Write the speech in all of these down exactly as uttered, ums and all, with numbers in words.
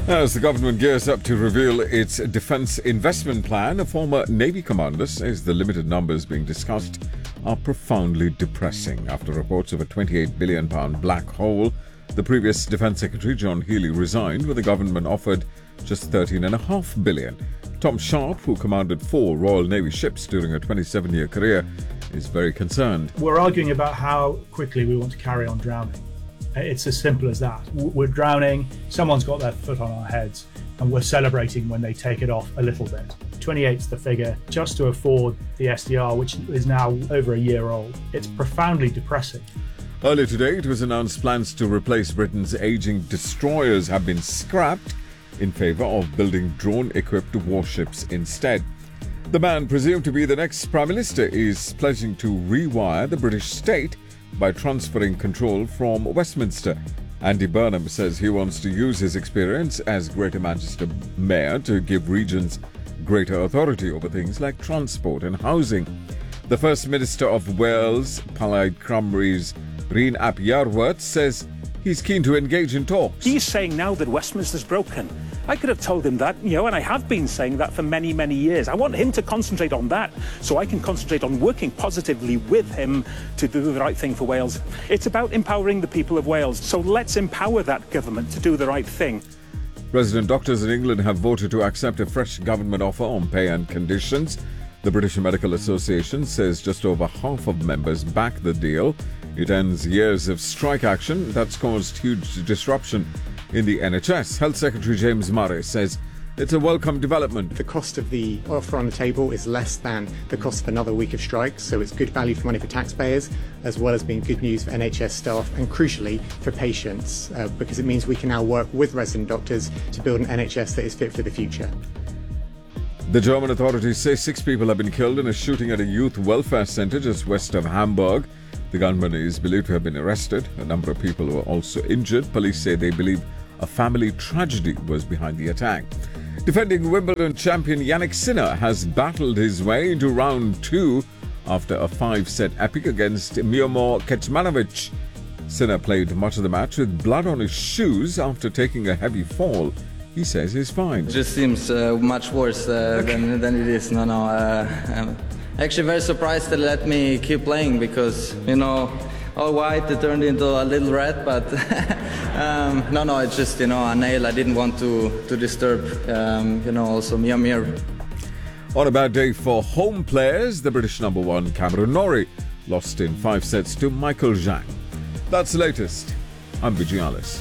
As the government gears up to reveal its defence investment plan, a former Navy commander says the limited numbers being discussed are profoundly depressing. After reports of a twenty-eight billion pound black hole, the previous Defence Secretary John Healey resigned when the government offered just thirteen point five billion pounds. Tom Sharp, who commanded four Royal Navy ships during a twenty-seven year career, is very concerned. We're arguing about how quickly we want to carry on drowning. It's as simple as that. We're drowning, someone's got their foot on our heads, and we're celebrating when they take it off a little bit. twenty-eight's the figure, just to afford the S D R, which is now over a year old. It's profoundly depressing. Earlier today, it was announced plans to replace Britain's ageing destroyers have been scrapped in favour of building drone-equipped warships instead. The man presumed to be the next Prime Minister is pledging to rewire the British state by transferring control from Westminster. Andy Burnham says he wants to use his experience as Greater Manchester Mayor to give regions greater authority over things like transport and housing. The First Minister of Wales, Plaid Cymru's Bryn ap Iorwerth, says he's keen to engage in talks. He's saying now that Westminster's broken. I could have told him that, you know, and I have been saying that for many, many years. I want him to concentrate on that so I can concentrate on working positively with him to do the right thing for Wales. It's about empowering the people of Wales, so let's empower that government to do the right thing. Resident doctors in England have voted to accept a fresh government offer on pay and conditions. The British Medical Association says just over half of members back the deal. It ends years of strike action that's caused huge disruption in the N H S. Health Secretary James Murray says it's a welcome development. The cost of the offer on the table is less than the cost of another week of strikes, so it's good value for money for taxpayers, as well as being good news for N H S staff and, crucially, for patients, uh, because it means we can now work with resident doctors to build an N H S that is fit for the future. The German authorities say six people have been killed in a shooting at a youth welfare centre just west of Hamburg. The gunman is believed to have been arrested. A number of people were also injured. Police say they believe a family tragedy was behind the attack. Defending Wimbledon champion Jannik Sinner has battled his way into round two after a five-set epic against Miomir Kecmanovic. Sinner played much of the match with blood on his shoes after taking a heavy fall. He says he's fine. It just seems uh, much worse uh, okay. than, than it is. No, no. Uh, I'm actually very surprised they let me keep playing because, you know, all white it turned into a little red, but um, no, no, it's just, you know, a nail. I didn't want to, to disturb, um, you know, also Miomir. On a bad day for home players, the British number one Cameron Norrie lost in five sets to Michael Zhang. That's the latest. I'm Vijayalis.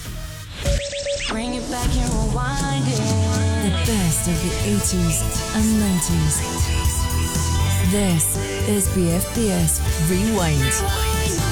Bring it back and rewind it. The best of the eighties and nineties. This is B F B S Rewind.